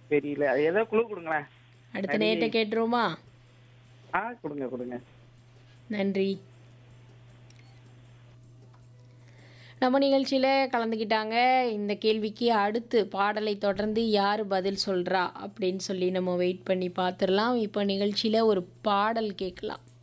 தெரியல. அது ஏதோ குழு குடுங்களேன். அடுத்த நடிகை. நேயர்ட்ட கேட்டுருவோமா? குடுங்க, குடுங்க. நன்றி. நம்ம நிகழ்ச்சியில கலந்துக்கிட்டாங்க. இந்த கேள்விக்கு அடுத்து பாடலை தொடர்ந்து யாரு பதில் சொல்றா அப்படின்னு சொல்லி நம்ம வெயிட் பண்ணி பார்த்துரலாம். இப்போ நிகழ்ச்சியில ஒரு பாடல் கேட்கலாம்.